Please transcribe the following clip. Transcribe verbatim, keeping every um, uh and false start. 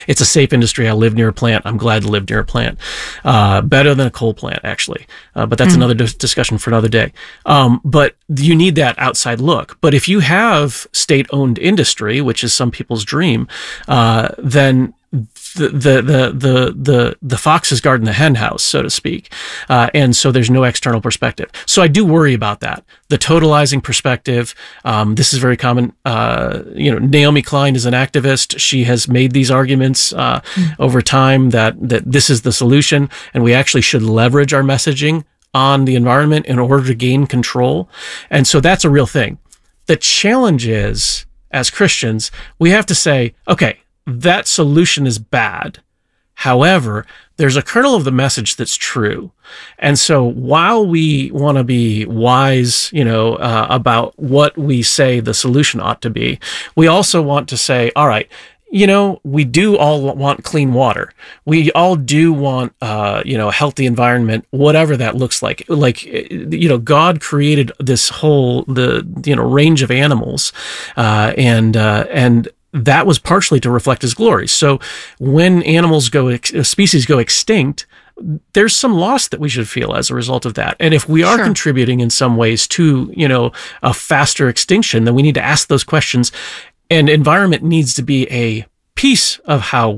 It's a safe industry. I live near a plant. I'm glad to live near a plant. Uh, better than a coal plant, actually. Uh, but that's mm. another dis- discussion for another day. Um, but you need that outside look. But if you have state-owned industry, which is some people's dream, uh, then the, the, the, the, the, the fox is guarding the hen house, so to speak. Uh, and so there's no external perspective. So I do worry about that. The totalizing perspective. Um, this is very common. Uh, you know, Naomi Klein is an activist. She has made these arguments, uh, mm. over time that, that this is the solution and we actually should leverage our messaging on the environment in order to gain control. And so that's a real thing. The challenge is, as Christians, we have to say, okay, that solution is bad. However, there's a kernel of the message that's true. And so while we want to be wise, you know, uh, about what we say the solution ought to be, we also want to say, all right, you know, we do all want clean water. We all do want, uh, you know, a healthy environment, whatever that looks like. Like, you know, God created this whole, the, you know, range of animals, uh, and, uh, and, that was partially to reflect his glory. So when animals go, ex- species go extinct, there's some loss that we should feel as a result of that. And if we are sure. contributing in some ways to, you know, a faster extinction, then we need to ask those questions. And environment needs to be a piece of how